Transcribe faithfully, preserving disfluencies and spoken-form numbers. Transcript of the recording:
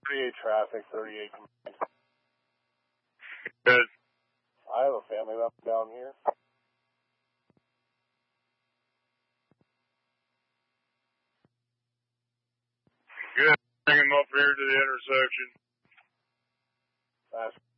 thirty-eight traffic, thirty-eight combined. Good. I have a family member down here. Good. Bring him up here to the intersection. That's